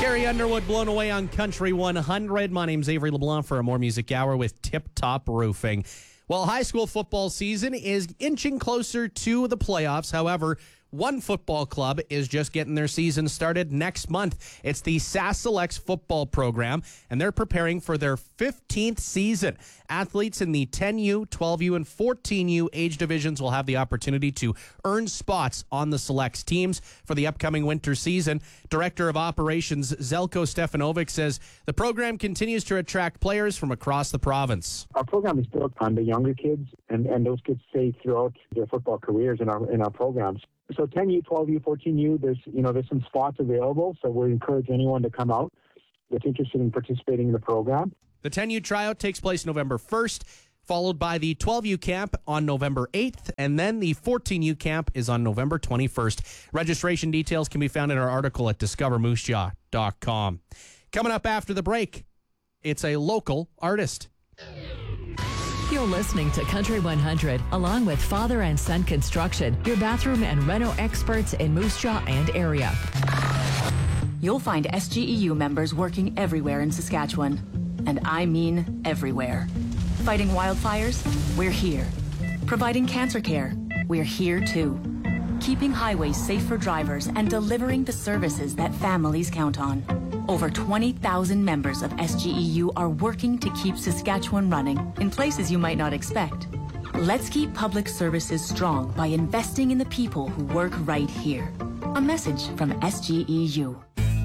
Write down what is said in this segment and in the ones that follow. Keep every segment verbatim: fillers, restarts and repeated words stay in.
Carrie Underwood, Blown Away on Country one hundred. My name's Avery LeBlanc for a More Music Hour with Tip Top Roofing. Well, high school football season is inching closer to the playoffs. However, one football club is just getting their season started next month. It's the Sask Selects football program, and they're preparing for their fifteenth season. Athletes in the ten U, twelve U, and fourteen U age divisions will have the opportunity to earn spots on the Selects teams for the upcoming winter season. Director of Operations Zelko Stefanovic says the program continues to attract players from across the province. Our program is built on the younger kids, and, and those kids stay throughout their football careers in our in our programs. So ten U, twelve U, fourteen U, there's you know there's some spots available. So we encourage anyone to come out that's interested in participating in the program. The ten U tryout takes place November first, followed by the twelve U camp on November eighth, and then the fourteen U camp is on November twenty-first. Registration details can be found in our article at discover moose jaw dot com. Coming up after the break, it's a local artist. You're listening to Country one hundred, along with Father and Son Construction, your bathroom and reno experts in Moose Jaw and area. You'll find S G E U members working everywhere in Saskatchewan. And I mean everywhere. Fighting wildfires? We're here. Providing cancer care? We're here too. Keeping highways safe for drivers and delivering the services that families count on. Over twenty thousand members of S G E U are working to keep Saskatchewan running in places you might not expect. Let's keep public services strong by investing in the people who work right here. A message from S G E U.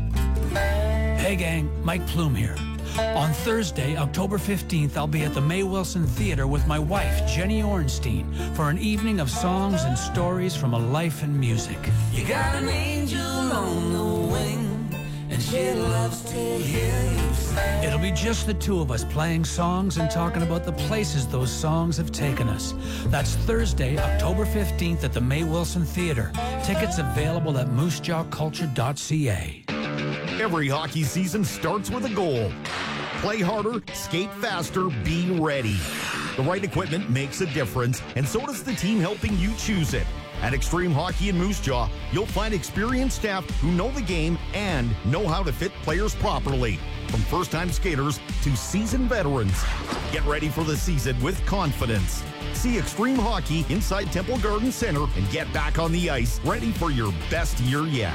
Hey gang, Mike Plume here. On Thursday, October fifteenth, I'll be at the May Wilson Theatre with my wife, Jenny Ornstein, for an evening of songs and stories from a life in music. You got an angel on the wing, and she loves to hear you sing. It'll be just the two of us playing songs and talking about the places those songs have taken us. That's Thursday, October fifteenth at the May Wilson Theatre. Tickets available at moose jaw culture dot c a. Every hockey season starts with a goal. Play harder, skate faster, be ready. The right equipment makes a difference, and so does the team helping you choose it. At Extreme Hockey in Moose Jaw, you'll find experienced staff who know the game and know how to fit players properly. From first-time skaters to seasoned veterans. Get ready for the season with confidence. See Extreme Hockey inside Temple Garden Center and get back on the ice, ready for your best year yet.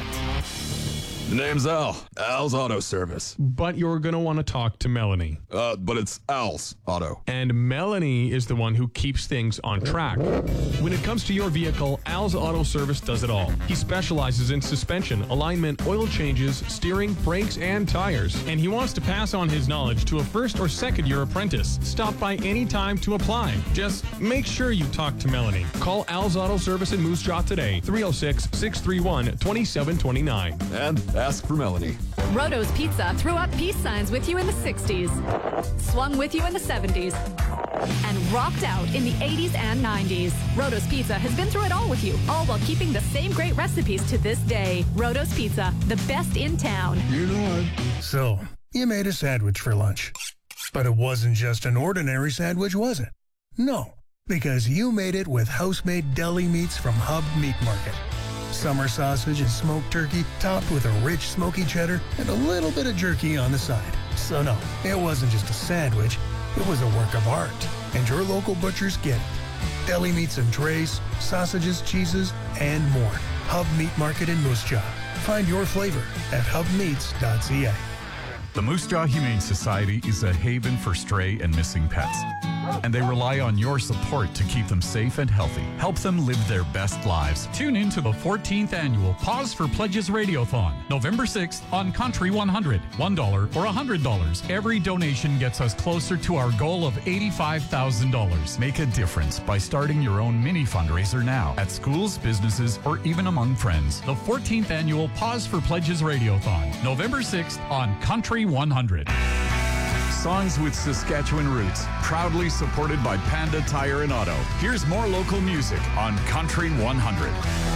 The name's Al. Al's Auto Service. But you're going to want to talk to Melanie. Uh, but it's Al's Auto. And Melanie is the one who keeps things on track. When it comes to your vehicle, Al's Auto Service does it all. He specializes in suspension, alignment, oil changes, steering, brakes, and tires. And he wants to pass on his knowledge to a first or second year apprentice. Stop by any time to apply. Just make sure you talk to Melanie. Call Al's Auto Service in Moose Jaw today, three oh six, six three one, two seven two nine. And ask for Melanie. Roto's Pizza threw up peace signs with you in the sixties, swung with you in the seventies, and rocked out in the eighties and nineties. Roto's Pizza has been through it all with you, all while keeping the same great recipes to this day. Roto's Pizza, the best in town. You know it. So, you made a sandwich for lunch. But it wasn't just an ordinary sandwich, was it? No, because you made it with house-made deli meats from Hub Meat Market. Summer sausage and smoked turkey topped with a rich smoky cheddar and a little bit of jerky on the side. So no, it wasn't just a sandwich, it was a work of art. And your local butchers get it. Deli meats and trays, sausages, cheeses, and more. Hub Meat Market in Moose Jaw. Find your flavor at hub meats dot c a. The Moose Jaw Humane Society is a haven for stray and missing pets. And they rely on your support to keep them safe and healthy. Help them live their best lives. Tune in to the fourteenth annual Pause for Pledges Radiothon, November sixth on Country one hundred. one dollar or one hundred dollars. Every donation gets us closer to our goal of eighty-five thousand dollars. Make a difference by starting your own mini fundraiser now at schools, businesses, or even among friends. The fourteenth annual Pause for Pledges Radiothon, November sixth on Country one hundred. Songs with Saskatchewan roots, proudly supported by Panda Tire and Auto. Here's more local music on Country one hundred.